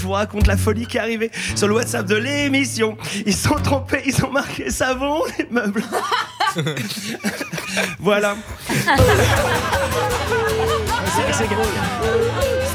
Je vous raconte la folie qui est arrivée sur le WhatsApp de l'émission. Ils se sont trompés, ils ont marqué savon, les meubles. Voilà. C'est drôle.